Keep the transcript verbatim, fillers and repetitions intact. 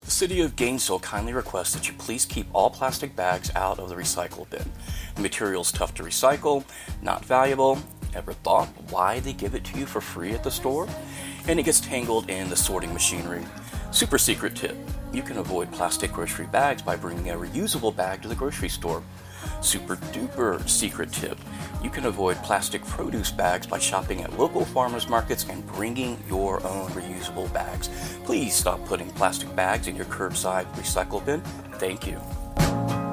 The City of Gainesville kindly requests that you please keep all plastic bags out of the recycle bin. The material is tough to recycle, not valuable. Ever thought why they give it to you for free at the store? And it gets tangled in the sorting machinery. Super secret tip. You can avoid plastic grocery bags by bringing a reusable bag to the grocery store. Super duper secret tip. You can avoid plastic produce bags by shopping at local farmers markets and bringing your own reusable bags. Please stop putting plastic bags in your curbside recycle bin. Thank you.